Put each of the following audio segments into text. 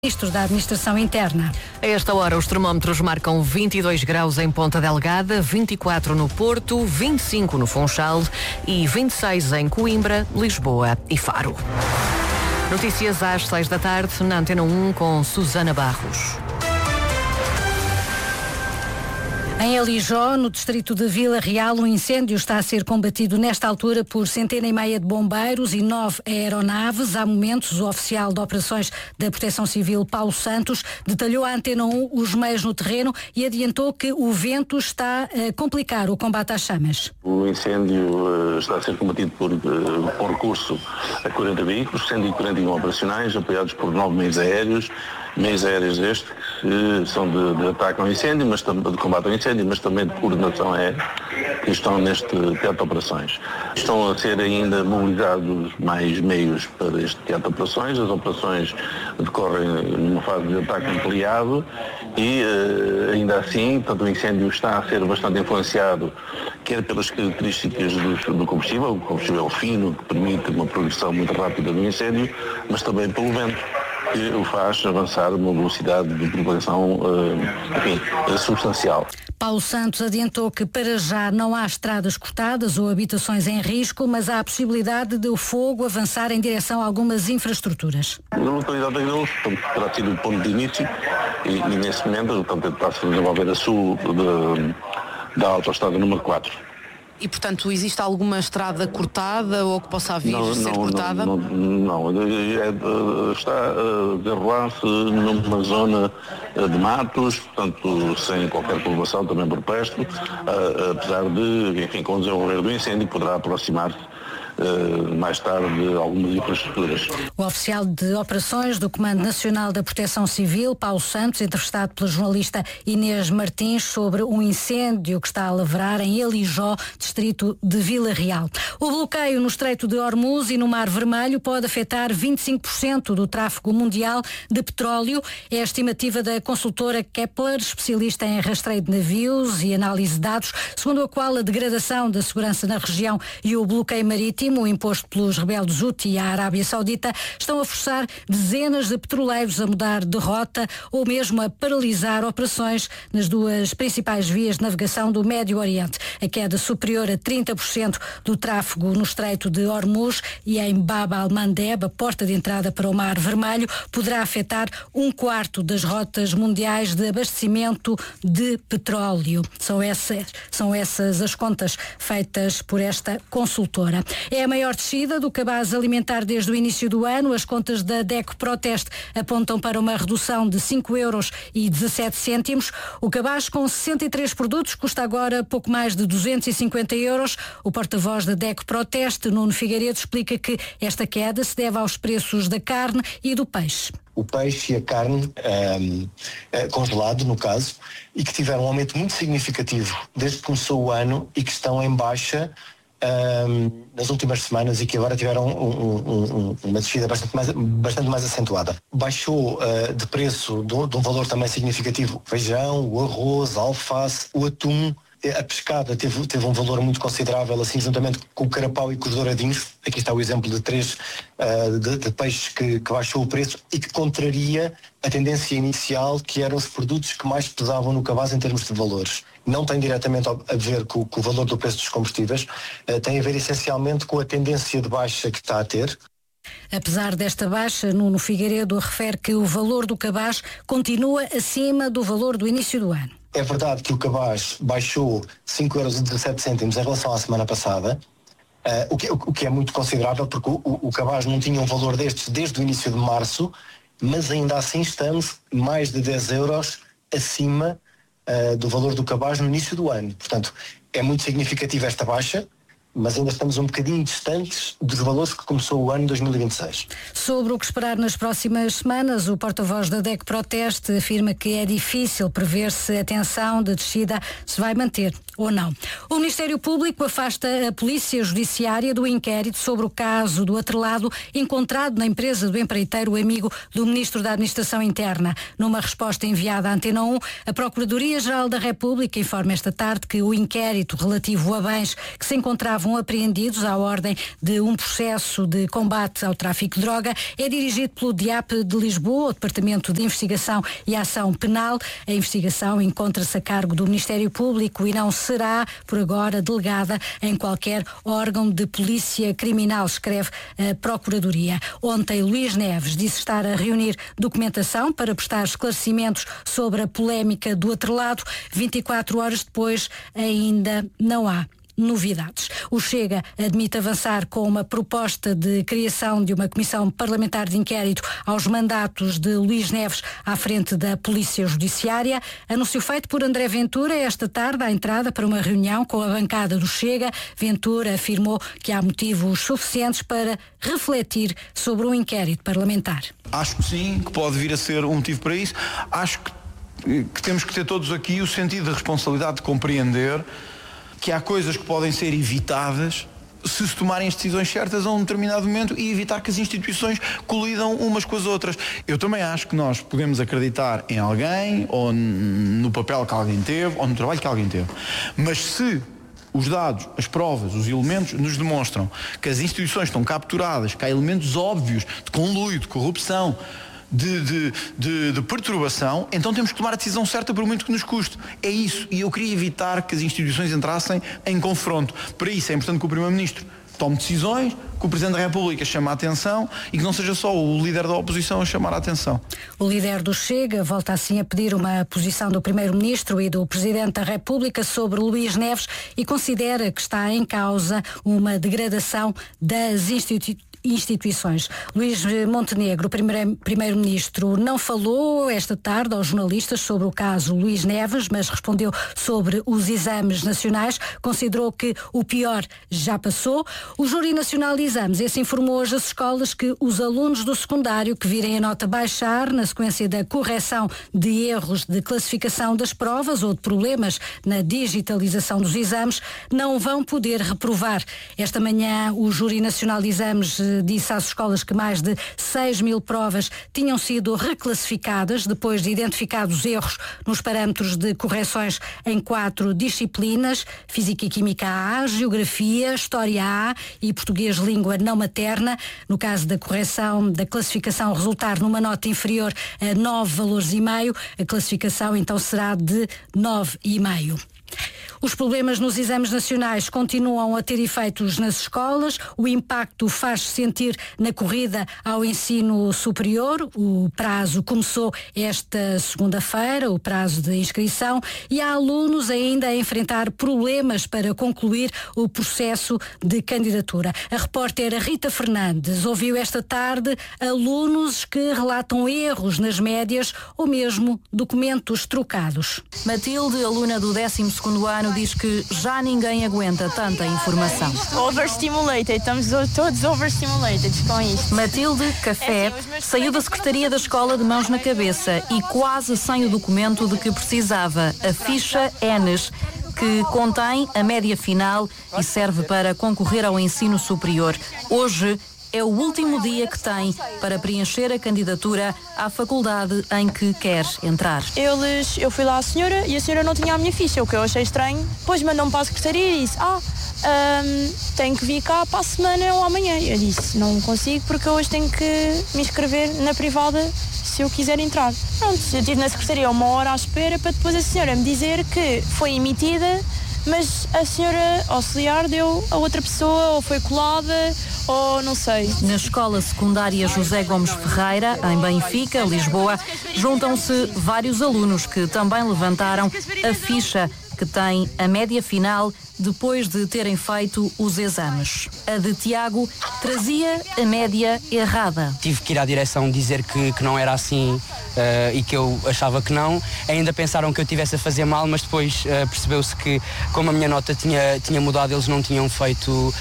Ministro da Administração Interna. A esta hora os termómetros marcam 22 graus em Ponta Delgada, 24 no Porto, 25 no Funchal e 26 em Coimbra, Lisboa e Faro. Notícias às 6 da tarde na Antena 1 com Susana Barros. Em Alijó, no distrito de Vila Real, um incêndio está a ser combatido nesta altura por 150 de bombeiros e 9 aeronaves. Há momentos, o oficial de operações da Proteção Civil, Paulo Santos, detalhou à Antena 1 os meios no terreno e adiantou que o vento está a complicar o combate às chamas. O incêndio está a ser combatido por recurso a 40 veículos, 141 operacionais, apoiados por 9 meios aéreos estes que são de ataque ao incêndio, mas também de combate ao incêndio, mas também de coordenação aérea, que estão neste teatro de operações. Estão a ser ainda mobilizados mais meios para este teatro de operações. As operações decorrem numa fase de ataque ampliado e ainda assim, portanto, o incêndio está a ser bastante influenciado quer pelas características do combustível, o combustível fino, que permite uma progressão muito rápida do incêndio, mas também pelo vento, que o faz avançar uma velocidade de propagação substancial. Paulo Santos adiantou que para já não há estradas cortadas ou habitações em risco, mas há a possibilidade de o fogo avançar em direção a algumas infraestruturas. Na localidade de Aguilos, terá sido o ponto de início e nesse momento está-se a desenvolver a sul da autoestrada número 4. E, portanto, existe alguma estrada cortada ou que possa vir ser cortada? Não, está a derrubar-se numa zona de matos, portanto, sem qualquer população, também por perto, apesar de, enfim, com o desenvolver do incêndio, poderá aproximar-se mais tarde algumas infraestruturas. O oficial de operações do Comando Nacional da Proteção Civil, Paulo Santos, entrevistado pela jornalista Inês Martins sobre um incêndio que está a lavrar em Alijó, distrito de Vila Real. O bloqueio no Estreito de Hormuz e no Mar Vermelho pode afetar 25% do tráfego mundial de petróleo. É a estimativa da consultora Kepler, especialista em rastreio de navios e análise de dados, segundo a qual a degradação da segurança na região e o bloqueio marítimo imposto pelos rebeldes Houthi e a Arábia Saudita estão a forçar dezenas de petroleiros a mudar de rota ou mesmo a paralisar operações nas duas principais vias de navegação do Médio Oriente. A queda superior a 30% do tráfego no Estreito de Hormuz e em Bab al-Mandeb, a porta de entrada para o Mar Vermelho, poderá afetar 1/4 das rotas mundiais de abastecimento de petróleo. São essas as contas feitas por esta consultora. É a maior descida do cabaz alimentar desde o início do ano. As contas da DECO Proteste apontam para uma redução de 5,17 €. O cabaz com 63 produtos custa agora pouco mais de 250 €. O porta-voz da DECO Proteste, Nuno Figueiredo, explica que esta queda se deve aos preços da carne e do peixe. O peixe e a carne, congelado no caso, e que tiveram um aumento muito significativo desde que começou o ano e que estão em baixa nas últimas semanas e que agora tiveram uma descida bastante mais acentuada. Baixou de preço de um valor também significativo o feijão, o arroz, a alface, o atum. A pescada teve um valor muito considerável, assim, juntamente com o carapau e com os douradinhos. Aqui está o exemplo de 3 de peixes que baixou o preço e que contraria a tendência inicial, que eram os produtos que mais pesavam no cabaz em termos de valores. Não tem diretamente a ver com o valor do preço dos combustíveis, tem a ver essencialmente com a tendência de baixa que está a ter. Apesar desta baixa, Nuno Figueiredo refere que o valor do cabaz continua acima do valor do início do ano. É verdade que o cabaz baixou 5,17 € em relação à semana passada, o que é muito considerável, porque o cabaz não tinha um valor destes desde o início de março, mas ainda assim estamos mais de 10 € acima do valor do cabaz no início do ano. Portanto, é muito significativa esta baixa, mas ainda estamos um bocadinho distantes dos valores que começou o ano 2026. Sobre o que esperar nas próximas semanas, o porta-voz da DECO Proteste afirma que é difícil prever se a tensão de descida se vai manter ou não. O Ministério Público afasta a Polícia Judiciária do inquérito sobre o caso do atrelado encontrado na empresa do empreiteiro amigo do Ministro da Administração Interna. Numa resposta enviada à Antena 1, a Procuradoria-Geral da República informa esta tarde que o inquérito relativo a bens que se encontravam estavam apreendidos à ordem de um processo de combate ao tráfico de droga é dirigido pelo DIAP de Lisboa, o Departamento de Investigação e Ação Penal. A investigação encontra-se a cargo do Ministério Público e não será, por agora, delegada em qualquer órgão de polícia criminal, escreve a Procuradoria. Ontem, Luís Neves disse estar a reunir documentação para prestar esclarecimentos sobre a polémica do atrelado. 24 horas depois, ainda não há novidades. O Chega admite avançar com uma proposta de criação de uma comissão parlamentar de inquérito aos mandatos de Luís Neves à frente da Polícia Judiciária. Anúncio feito por André Ventura esta tarde à entrada para uma reunião com a bancada do Chega. Ventura afirmou que há motivos suficientes para refletir sobre um inquérito parlamentar. Acho que sim, que pode vir a ser um motivo para isso. Acho que temos que ter todos aqui o sentido de responsabilidade de compreender que há coisas que podem ser evitadas se tomarem as decisões certas a um determinado momento e evitar que as instituições colidam umas com as outras. Eu também acho que nós podemos acreditar em alguém, ou no papel que alguém teve, ou no trabalho que alguém teve. Mas se os dados, as provas, os elementos nos demonstram que as instituições estão capturadas, que há elementos óbvios de conluio, de corrupção, de perturbação, então temos que tomar a decisão certa por muito que nos custe. É isso. E eu queria evitar que as instituições entrassem em confronto. Para isso é importante que o Primeiro-Ministro tome decisões, que o Presidente da República chame a atenção e que não seja só o líder da oposição a chamar a atenção. O líder do Chega volta assim a pedir uma posição do Primeiro-Ministro e do Presidente da República sobre Luís Neves e considera que está em causa uma degradação das instituições. Luís Montenegro, primeiro-ministro, não falou esta tarde aos jornalistas sobre o caso Luís Neves, mas respondeu sobre os exames nacionais. Considerou que o pior já passou. O Júri Nacional de Exames, esse informou hoje às escolas que os alunos do secundário que virem a nota baixar na sequência da correção de erros de classificação das provas ou de problemas na digitalização dos exames não vão poder reprovar. Esta manhã o Júri Nacional de Exames disse às escolas que mais de 6.000 provas tinham sido reclassificadas depois de identificados erros nos parâmetros de correções em 4 disciplinas: Física e Química A, Geografia, História A e Português Língua Não Materna. No caso da correção da classificação resultar numa nota inferior a 9 valores e meio, a classificação então será de 9,5. Os problemas nos exames nacionais continuam a ter efeitos nas escolas. O impacto faz-se sentir na corrida ao ensino superior. O prazo começou esta segunda-feira, o prazo de inscrição, e há alunos ainda a enfrentar problemas para concluir o processo de candidatura. A repórter Rita Fernandes ouviu esta tarde alunos que relatam erros nas médias ou mesmo documentos trocados. Matilde, aluna do 12º ano, diz que já ninguém aguenta tanta informação. Overstimulated, estamos todos overstimulated com isto. Matilde, café, saiu da secretaria da escola de mãos na cabeça e quase sem o documento de que precisava, a ficha ENES, que contém a média final e serve para concorrer ao ensino superior. Hoje é o último dia que tem para preencher a candidatura à faculdade em que quer entrar. Eu fui lá à senhora e a senhora não tinha a minha ficha, o que eu achei estranho. Depois mandou-me para a secretaria e disse, tenho que vir cá para a semana ou amanhã. Eu disse, não consigo porque hoje tenho que me inscrever na privada se eu quiser entrar. Pronto, eu estive na secretaria 1 hora à espera para depois a senhora me dizer que foi emitida, mas a senhora auxiliar deu a outra pessoa, ou foi colada, ou não sei. Na escola secundária José Gomes Ferreira, em Benfica, Lisboa, juntam-se vários alunos que também levantaram a ficha que tem a média final depois de terem feito os exames. A de Tiago trazia a média errada. Tive que ir à direção dizer que não era assim e que eu achava que não. Ainda pensaram que eu estivesse a fazer mal, mas depois percebeu-se que, como a minha nota tinha mudado, eles não tinham feito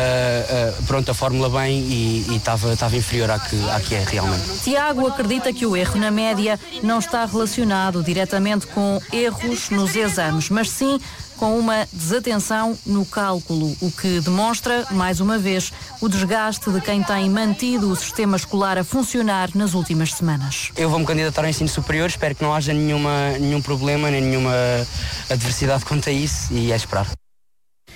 a fórmula bem e estava inferior à que é realmente. Tiago acredita que o erro na média não está relacionado diretamente com erros nos exames, mas sim com uma desatenção no cálculo, o que demonstra, mais uma vez, o desgaste de quem tem mantido o sistema escolar a funcionar nas últimas semanas. Eu vou-me candidatar ao ensino superior, espero que não haja nenhum problema, nem nenhuma adversidade quanto a isso, e é esperar.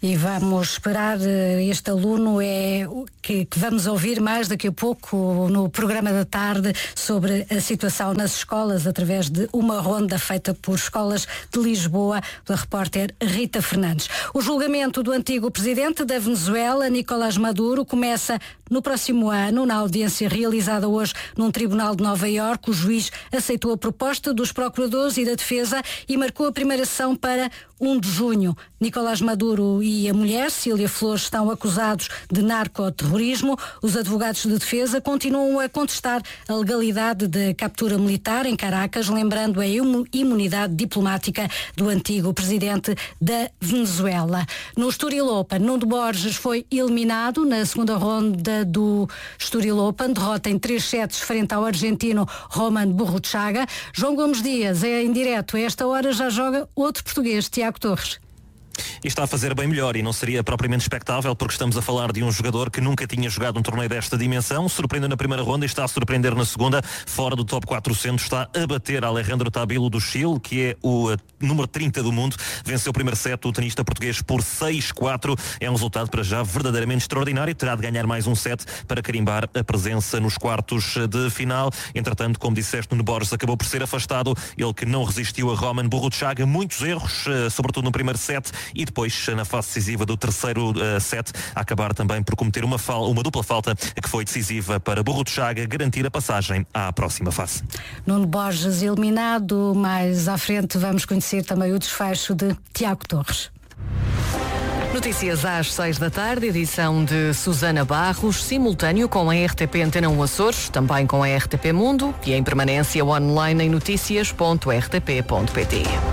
E vamos esperar, este aluno que vamos ouvir mais daqui a pouco no programa da tarde sobre a situação nas escolas através de uma ronda feita por escolas de Lisboa, da repórter Rita Fernandes. O julgamento do antigo presidente da Venezuela, Nicolás Maduro, começa no próximo ano. Na audiência realizada hoje num tribunal de Nova Iorque, o juiz aceitou a proposta dos procuradores e da defesa e marcou a primeira sessão para 1 de junho. Nicolás Maduro e a mulher, Cília Flores, estão acusados de narcoterrorismo. Os advogados de defesa continuam a contestar a legalidade da captura militar em Caracas, lembrando a imunidade diplomática do antigo presidente da Venezuela. No Estoril Open, Nuno Borges foi eliminado na segunda ronda do Estoril Open, derrota em 3 sets frente ao argentino Roman Burruchaga. João Gomes Dias é em direto. A esta hora já joga outro português, Tiago Torres. E está a fazer bem melhor e não seria propriamente expectável, porque estamos a falar de um jogador que nunca tinha jogado um torneio desta dimensão, surpreendeu na primeira ronda e está a surpreender na segunda, fora do top 400, está a bater Alejandro Tabilo do Chile, que é o número 30 do mundo, venceu o primeiro set o tenista português por 6-4, é um resultado para já verdadeiramente extraordinário, terá de ganhar mais um set para carimbar a presença nos quartos de final. Entretanto, como disseste, Nuno Borges acabou por ser afastado, ele que não resistiu a Roman Burruchaga, muitos erros, sobretudo no primeiro set, e depois na fase decisiva do terceiro set a acabar também por cometer uma dupla falta que foi decisiva para Burruchaga garantir a passagem à próxima fase. Nuno Borges eliminado, mais à frente vamos conhecer também o desfecho de Tiago Torres. Notícias às 6 da tarde, edição de Susana Barros, simultâneo com a RTP Antena 1 Açores, também com a RTP Mundo e em permanência online em noticias.rtp.pt.